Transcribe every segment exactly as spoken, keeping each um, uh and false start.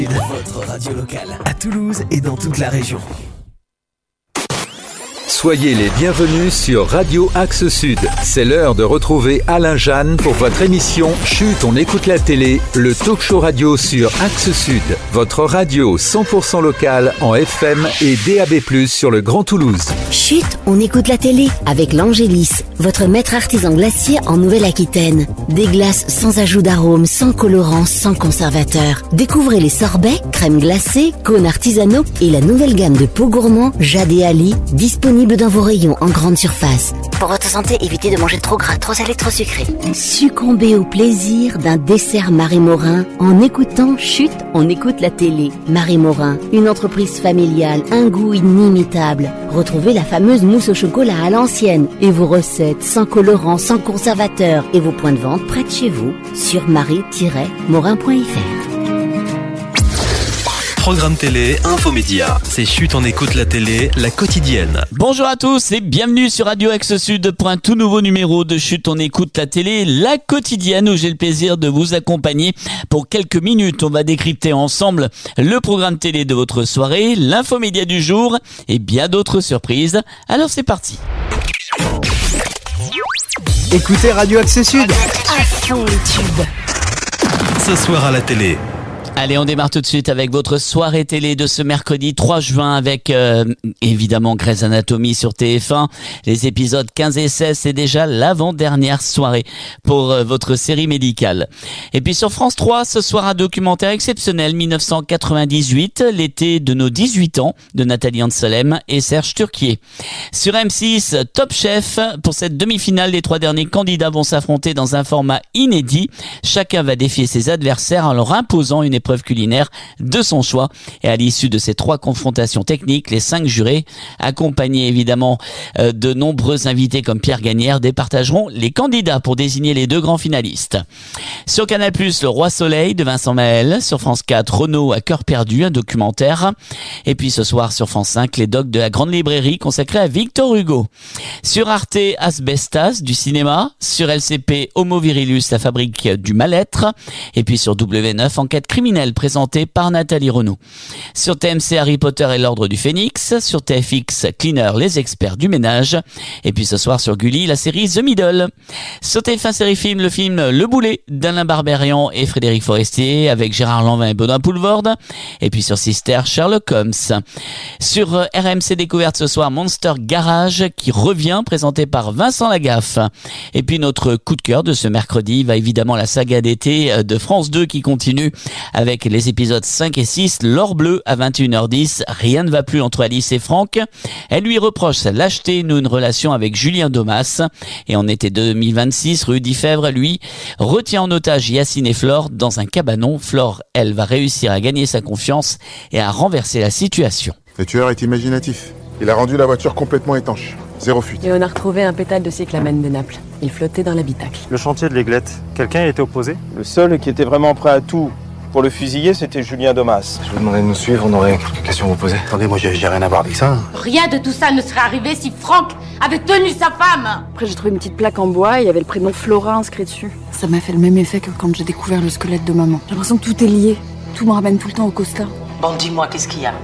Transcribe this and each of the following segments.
Votre radio locale à Toulouse et dans toute la région. Soyez les bienvenus sur Radio Axe Sud. C'est l'heure de retrouver Alain Jeanne pour votre émission Chut, on écoute la télé, le talk show radio sur Axe Sud. Votre radio cent pour cent locale en F M et D A B plus, sur le Grand Toulouse. Chut, on écoute la télé avec l'Angélis, votre maître artisan glacier en Nouvelle-Aquitaine. Des glaces sans ajout d'arôme, sans colorant, sans conservateur. Découvrez les sorbets, crèmes glacées, cônes artisanaux et la nouvelle gamme de pots gourmands Jade et Ali, disponible dans vos rayons en grande surface. Pour votre santé, évitez de manger trop gras, trop salé, trop sucré. Succombez au plaisir d'un dessert Marie Morin en écoutant Chut, on écoute la télé. Marie Morin, une entreprise familiale, un goût inimitable. Retrouvez la fameuse mousse au chocolat à l'ancienne et vos recettes sans colorant, sans conservateur et vos points de vente près de chez vous sur marie tiret morin point f r. Programme télé, infomédia. C'est Chut, on écoute la télé, la quotidienne. Bonjour à tous et bienvenue sur Radio Axe Sud pour un tout nouveau numéro de Chut, on écoute la télé, la quotidienne, où j'ai le plaisir de vous accompagner pour quelques minutes. On va décrypter ensemble le programme télé de votre soirée, l'infomédia du jour et bien d'autres surprises. Alors c'est parti. Écoutez Radio Axe Sud. À fond les tubes. Ce soir à la télé. Allez, on démarre tout de suite avec votre soirée télé de ce mercredi trois juin avec euh, évidemment Grey's Anatomy sur T F un. Les épisodes quinze et seize, c'est déjà l'avant-dernière soirée pour euh, votre série médicale. Et puis sur France trois, ce soir un documentaire exceptionnel, dix-neuf cent quatre-vingt-dix-huit, l'été de nos dix-huit ans, de Nathalie Anselm et Serge Turquier. Sur M six, Top Chef, pour cette demi-finale, les trois derniers candidats vont s'affronter dans un format inédit. Chacun va défier ses adversaires en leur imposant une épreuve culinaire de son choix. Et à l'issue de ces trois confrontations techniques, les cinq jurés, accompagnés évidemment euh, de nombreux invités comme Pierre Gagnère, départageront les candidats pour désigner les deux grands finalistes. Sur Canal plus, Le Roi Soleil de Vincent Maël. Sur France quatre, Renaud à cœur perdu, un documentaire. Et puis ce soir sur France cinq, les docs de la Grande Librairie consacrés à Victor Hugo. Sur Arte, Asbestas du cinéma. Sur L C P, Homo Virilus, la fabrique du mal-être. Et puis sur W neuf, Enquête criminelle présenté par Nathalie Renaud. Sur T M C, Harry Potter et l'Ordre du Phénix. Sur T F X, Cleaner, les experts du ménage. Et puis ce soir sur Gulli, la série The Middle. Sur T F un série film, le film Le Boulet d'Alain Barbérian et Frédéric Forestier avec Gérard Lanvin et Benoît Poulvorde. Et puis sur Sister, Sherlock Holmes. Sur R M C Découverte ce soir, Monster Garage qui revient, présenté par Vincent Lagaffe. Et puis notre coup de cœur de ce mercredi va évidemment la saga d'été de France deux qui continue avec les épisodes cinq et six, L'Or Bleu à vingt et une heures dix. Rien ne va plus entre Alice et Franck. Elle lui reproche sa lâcheté, nous une relation avec Julien Domas. Et en été deux mille vingt-six, Rudy Fèvre, lui, retient en otage Yacine et Flore dans un cabanon. Flore, elle, va réussir à gagner sa confiance et à renverser la situation. Le tueur est imaginatif. Il a rendu la voiture complètement étanche. Zéro fuite. Et on a retrouvé un pétale de cyclamène de Naples. Il flottait dans l'habitacle. Le chantier de l'Aiglette, quelqu'un y était opposé? Le seul qui était vraiment prêt à tout pour le fusiller, c'était Julien Domas. Je vous demandais de nous suivre, on aurait quelques questions à vous poser. Attendez, moi j'ai rien à voir avec ça. Rien de tout ça ne serait arrivé si Franck avait tenu sa femme. Après, j'ai trouvé une petite plaque en bois et il y avait le prénom Flora inscrit dessus. Ça m'a fait le même effet que quand j'ai découvert le squelette de maman. J'ai l'impression que tout est lié. Tout me ramène tout le temps au Costa. Bon, dis-moi, qu'est-ce qu'il y a?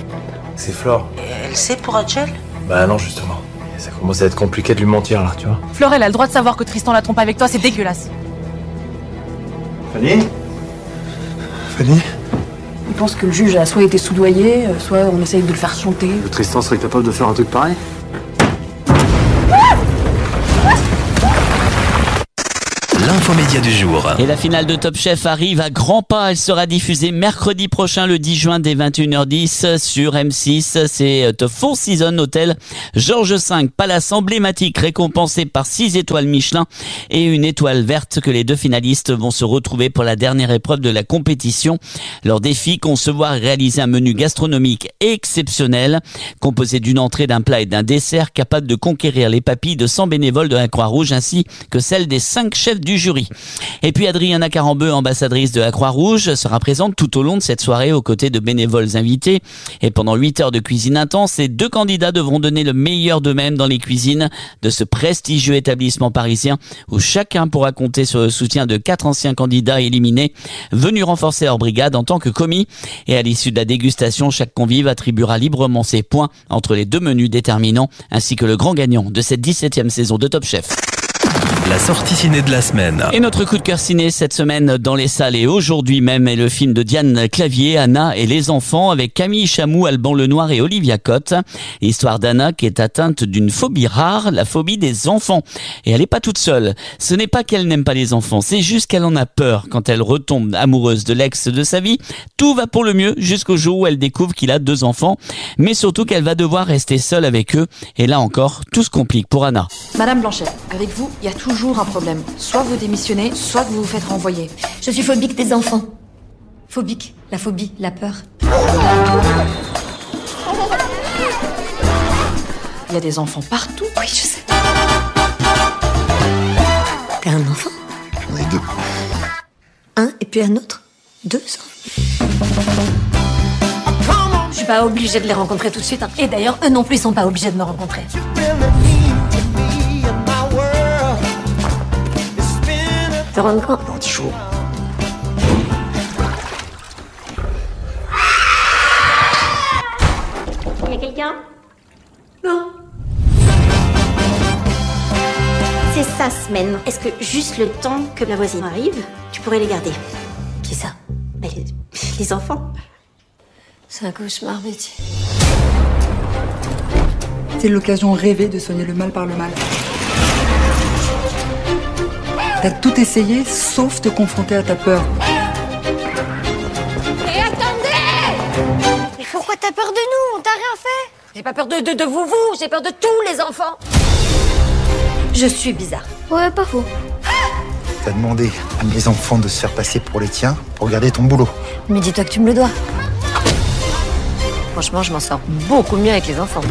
C'est Flore. Et elle sait pour Rachel? Bah non, justement. Ça commence à être compliqué de lui mentir, là, tu vois. Flore, elle a le droit de savoir que Tristan la trompe avec toi, c'est dégueulasse. Fanny Fanny Il pense que le juge a soit été soudoyé, soit on essaye de le faire chanter. Le Tristan serait capable de faire un truc pareil? L'infomédia du jour. Et la finale de Top Chef arrive à grands pas. Elle sera diffusée mercredi prochain, le dix juin, dès vingt et une heures dix sur M six. C'est The Four Seasons Hotel Georges cinq, palace emblématique récompensé par six étoiles Michelin et une étoile verte que les deux finalistes vont se retrouver pour la dernière épreuve de la compétition. Leur défi, concevoir et réaliser un menu gastronomique exceptionnel, composé d'une entrée, d'un plat et d'un dessert, capable de conquérir les papilles de cent bénévoles de la Croix-Rouge ainsi que celles des cinq chefs du jury. Amaury. Et puis Adriana Carambeu, ambassadrice de la Croix-Rouge, sera présente tout au long de cette soirée aux côtés de bénévoles invités. Et pendant huit heures de cuisine intense, les deux candidats devront donner le meilleur d'eux-mêmes dans les cuisines de ce prestigieux établissement parisien où chacun pourra compter sur le soutien de quatre anciens candidats éliminés venus renforcer leur brigade en tant que commis. Et à l'issue de la dégustation, chaque convive attribuera librement ses points entre les deux menus déterminants ainsi que le grand gagnant de cette dix-septième saison de Top Chef. La sortie ciné de la semaine. Et notre coup de cœur ciné cette semaine dans les salles et aujourd'hui même est le film de Diane Clavier, Anna et les enfants, avec Camille Chamou, Alban Lenoir et Olivia Cotte. L'histoire d'Anna qui est atteinte d'une phobie rare, la phobie des enfants. Et elle n'est pas toute seule. Ce n'est pas qu'elle n'aime pas les enfants, c'est juste qu'elle en a peur quand elle retombe amoureuse de l'ex de sa vie. Tout va pour le mieux jusqu'au jour où elle découvre qu'il a deux enfants, mais surtout qu'elle va devoir rester seule avec eux. Et là encore, tout se complique pour Anna. Madame Blanchet, avec vous, il y a toujours un problème. Soit vous démissionnez, soit vous vous faites renvoyer. Je suis phobique des enfants. Phobique, la phobie, la peur. Il y a des enfants partout. Oui, je sais. T'as un enfant? J'en ai deux. Un et puis un autre? Deux enfants? Je suis pas obligée de les rencontrer tout de suite. Hein. Et d'ailleurs, eux non plus sont pas obligés de me rencontrer. Te rendre compte? Dans dix jours. Il y a quelqu'un? Non. C'est sa semaine. Est-ce que juste le temps que la voisine arrive, tu pourrais les garder? Qui ça? Mais les, les enfants. C'est un cauchemar, Betty. C'est l'occasion rêvée de soigner le mal par le mal. T'as tout essayé, sauf te confronter à ta peur. Et attendez! Mais pourquoi t'as peur de nous? On t'a rien fait. J'ai pas peur de, de, de vous, vous. J'ai peur de tous les enfants. Je suis bizarre. Ouais, pas faux. T'as demandé à mes enfants de se faire passer pour les tiens pour garder ton boulot. Mais dis-toi que tu me le dois. Franchement, je m'en sors beaucoup mieux avec les enfants.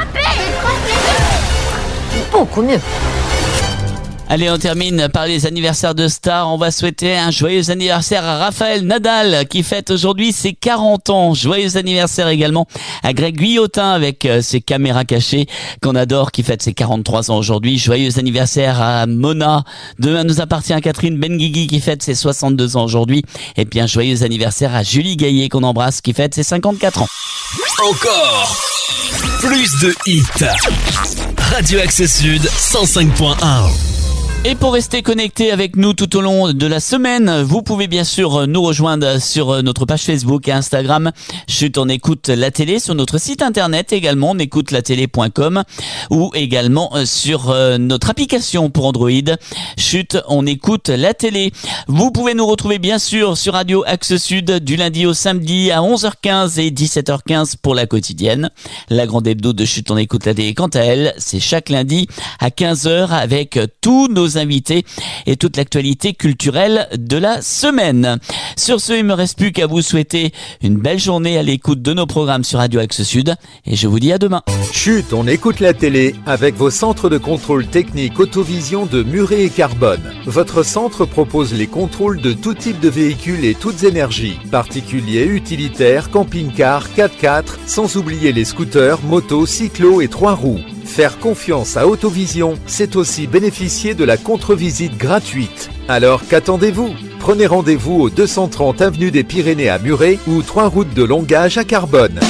Beaucoup mieux. Allez, on termine par les anniversaires de stars. On va souhaiter un joyeux anniversaire à Raphaël Nadal qui fête aujourd'hui ses quarante ans. Joyeux anniversaire également à Greg Guillotin avec ses caméras cachées qu'on adore qui fête ses quarante-trois ans aujourd'hui. Joyeux anniversaire à Mona. Demain nous appartient à Catherine Benguigui qui fête ses soixante-deux ans aujourd'hui. Et bien joyeux anniversaire à Julie Gaillet qu'on embrasse qui fête ses cinquante-quatre ans. Encore plus de hits. Radio Axe Sud cent cinq point un. Et pour rester connecté avec nous tout au long de la semaine, vous pouvez bien sûr nous rejoindre sur notre page Facebook et Instagram. Chut, on écoute la télé sur notre site internet également, on écoute la télé point com ou également sur notre application pour Android. Chut, on écoute la télé. Vous pouvez nous retrouver bien sûr sur Radio Axe Sud du lundi au samedi à onze heures quinze et dix-sept heures quinze pour la quotidienne. La grande hebdo de Chut, on écoute la télé quant à elle, c'est chaque lundi à quinze heures avec tous nos invités et toute l'actualité culturelle de la semaine. Sur ce, il me reste plus qu'à vous souhaiter une belle journée à l'écoute de nos programmes sur Radio Axe Sud et je vous dis à demain. Chut, on écoute la télé avec vos centres de contrôle technique Autovision de Muret et Carbone. Votre centre propose les contrôles de tout type de véhicules et toutes énergies, particuliers, utilitaires, camping-cars, quatre-quatre, sans oublier les scooters, motos, cyclos et trois roues. Faire confiance à Autovision, c'est aussi bénéficier de la contre-visite gratuite. Alors qu'attendez-vous? Prenez rendez-vous au deux cent trente avenue des Pyrénées à Muret ou trois route de Longage à Carbone.